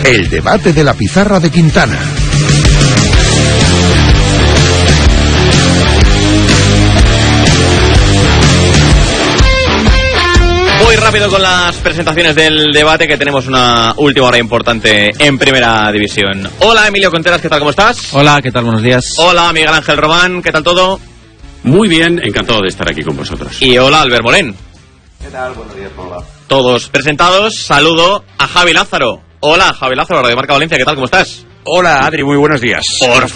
El debate de la pizarra de Quintana. Voy rápido con las presentaciones del debate, que tenemos una última hora importante en Primera División. Hola, Emilio Conteras, ¿qué tal? ¿Cómo estás? Hola, ¿qué tal? Buenos días. Hola, Miguel Ángel Román, ¿qué tal todo? Muy bien, encantado de estar aquí con vosotros. Y hola, Albert Morén. ¿Qué tal? Buenos días, hola. Todos presentados. Saludo a Javi Lázaro. Hola, Javi Lázaro, Radio Marca Valencia, ¿qué tal? ¿Cómo estás? Hola, Adri, muy buenos días.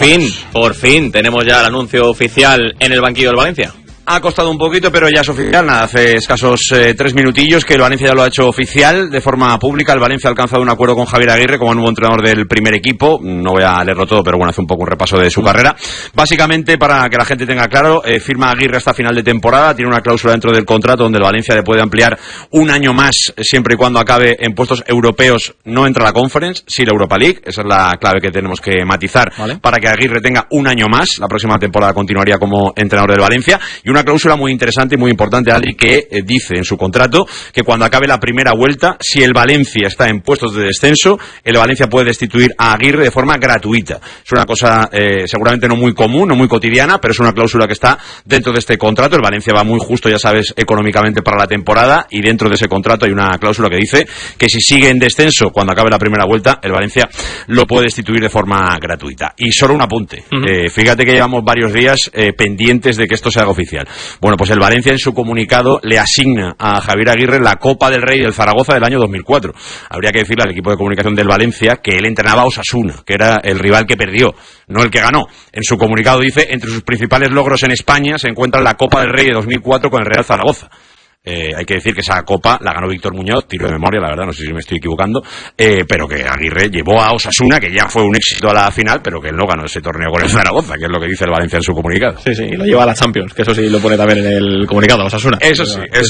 Por fin, tenemos ya el anuncio oficial en el banquillo del Valencia. Ha costado un poquito, pero ya es oficial. Nada, hace escasos 3 minutillos que el Valencia ya lo ha hecho oficial de forma pública. El Valencia ha alcanzado un acuerdo con Javier Aguirre como nuevo entrenador del primer equipo. No voy a leerlo todo, pero bueno, hace un poco un repaso de su carrera. Básicamente, para que la gente tenga claro, firma Aguirre hasta final de temporada. Tiene una cláusula dentro del contrato donde el Valencia le puede ampliar un año más, siempre y cuando acabe en puestos europeos. No entra la Conference, sí la Europa League. Esa es la clave que tenemos que matizar, ¿vale? Para que Aguirre tenga un año más. La próxima temporada continuaría como entrenador del Valencia. Y una cláusula muy interesante y muy importante, Adri, que dice en su contrato que cuando acabe la primera vuelta, si el Valencia está en puestos de descenso, el Valencia puede destituir a Aguirre de forma gratuita. Es una cosa seguramente no muy común, no muy cotidiana, pero es una cláusula que está dentro de este contrato. El Valencia va muy justo, ya sabes, económicamente para la temporada, y dentro de ese contrato hay una cláusula que dice que si sigue en descenso cuando acabe la primera vuelta, el Valencia lo puede destituir de forma gratuita. Y solo un apunte. Fíjate que llevamos varios días pendientes de que esto se haga oficial. Bueno, pues el Valencia en su comunicado le asigna a Javier Aguirre la Copa del Rey del Zaragoza del año 2004. Habría que decirle al equipo de comunicación del Valencia que él entrenaba a Osasuna, que era el rival que perdió, no el que ganó. En su comunicado dice, entre sus principales logros en España se encuentra la Copa del Rey de 2004 con el Real Zaragoza. Hay que decir que esa copa la ganó Víctor Muñoz, tiro de memoria, la verdad, no sé si me estoy equivocando, pero que Aguirre llevó a Osasuna, que ya fue un éxito a la final, pero que él no ganó ese torneo con el Zaragoza, que es lo que dice el Valencia en su comunicado. Sí, y lo lleva a la Champions, que eso sí lo pone también en el comunicado, Osasuna. Eso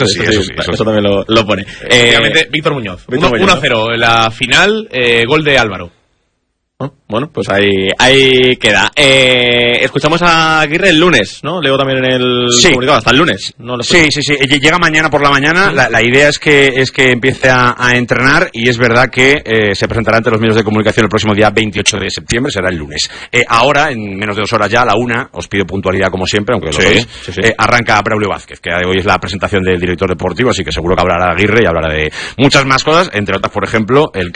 También lo pone. Víctor Muñoz. 1-0 en la final, gol de Álvaro. Bueno, pues ahí queda. Escuchamos a Aguirre el lunes, ¿no? Leo también en el comunicado, hasta el lunes. ¿No? Sí. Llega mañana por la mañana. La idea es que empiece a entrenar, y es verdad que se presentará ante los medios de comunicación el próximo día 28 de septiembre, será el lunes. Ahora, en menos de 2 horas ya, a la 1, os pido puntualidad como siempre, aunque lo sabéis, arranca Braulio Vázquez, que hoy es la presentación del director deportivo, así que seguro que hablará de Aguirre y hablará de muchas más cosas, entre otras, por ejemplo, el